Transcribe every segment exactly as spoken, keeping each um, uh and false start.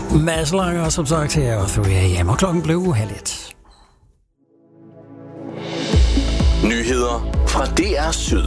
Mads Langer, som sagt, her og tre A M, og klokken blev halv et. Nyheder fra D R Syd.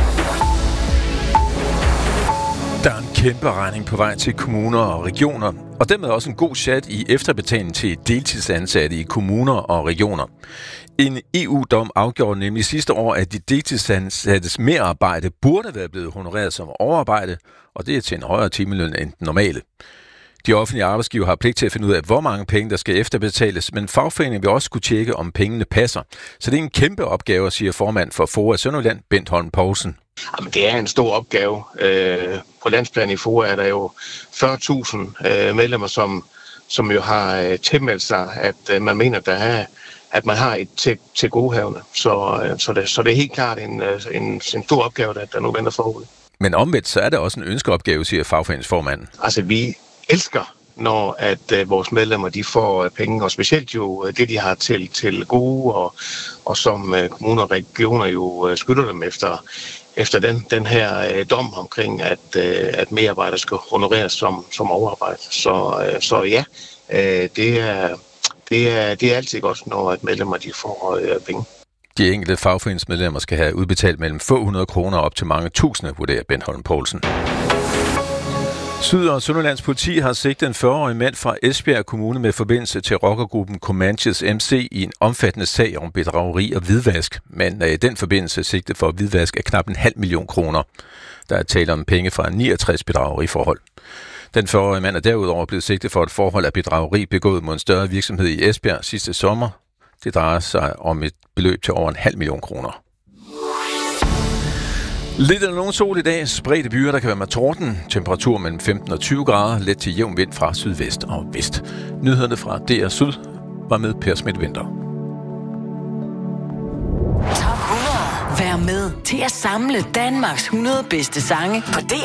Der er en kæmpe regning på vej til kommuner og regioner, og dermed også en god chat i efterbetaling til deltidsansatte i kommuner og regioner. En E U-dom afgjorde nemlig sidste år, at de deltidsansattes merarbejde burde være blevet honoreret som overarbejde, og det er til en højere timeløn end den normale. De offentlige arbejdsgiver har pligt til at finde ud af, hvor mange penge, der skal efterbetales, men fagforeningen vil også kunne tjekke, om pengene passer. Så det er en kæmpe opgave, siger formand for FOA Sønderjylland, Bent Holm Poulsen. Jamen, det er en stor opgave. Øh, på landsplan i FOA er der jo fyrre tusind øh, medlemmer, som, som jo har øh, tilmeldt sig, at øh, man mener, der er, at man har et til, til godehavende. Så, øh, så, det, så det er helt klart en, en, en stor opgave, der, der nu venter forude. Men omvendt, så er det også en ønskeopgave, siger fagforeningsformanden. Altså, vi elsker, når at øh, vores medlemmer de får øh, penge, og specielt jo øh, det, de har til, til gode, og, og som øh, kommuner og regioner jo øh, skylder dem efter, efter den, den her øh, dom omkring, at, øh, at medarbejdere skal honoreres som, som overarbejde. Så, øh, så ja, øh, det, er, det, er, det er altid godt, når at medlemmer de får øh, penge. De enkelte fagforeningsmedlemmer skal have udbetalt mellem få hundrede kroner op til mange tusinde, vurderer Bent Holm Poulsen. Syd- og Sønderjyllands politi har sigtet en fyrre-årig mand fra Esbjerg Kommune med forbindelse til rockergruppen Comanches M C i en omfattende sag om bedrageri og hvidvask. Manden er i den forbindelse sigtet for hvidvask af knap en halv million kroner. Der er tale om penge fra niogtres bedrageriforhold. Den fyrre-årige mand er derudover blevet sigtet for et forhold af bedrageri begået mod en større virksomhed i Esbjerg sidste sommer. Det drejer sig om et beløb til over en halv million kroner. Lidt eller nogen sol i dag, spredte byer, der kan være med torden. Temperatur mellem femten og tyve grader, let til jævn vind fra sydvest og vest. Nyhederne fra D R Syd var med Per Smidt Vinter. Top hundrede. Vær med til at samle Danmarks hundrede bedste sange på D